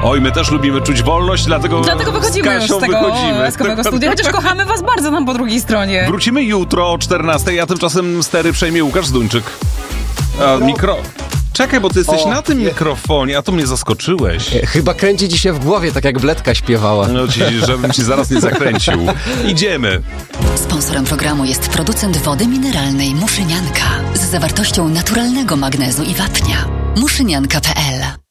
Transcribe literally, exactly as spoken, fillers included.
Oj, my też lubimy czuć wolność, dlatego, dlatego wychodzimy z już Kasią z tego wychodzimy. łaskawego studia, chociaż kochamy was bardzo tam po drugiej stronie. Wrócimy jutro o czternastej, a tymczasem stery przejmie Łukasz Zduńczyk. A, mikro... Czekaj, bo ty jesteś O, na tym nie. mikrofonie, a to mnie zaskoczyłeś. Chyba kręci ci się w głowie, tak jak Bledka śpiewała. No ci, żebym ci zaraz nie zakręcił. Idziemy. Sponsorem programu jest producent wody mineralnej Muszynianka z zawartością naturalnego magnezu i wapnia. muszynianka kropka p l